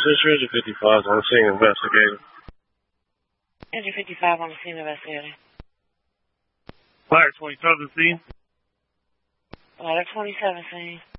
This is Ranger 55 on the scene investigating. Ranger 55 on the scene investigating. Ladder 27 scene. Ladder 27 scene.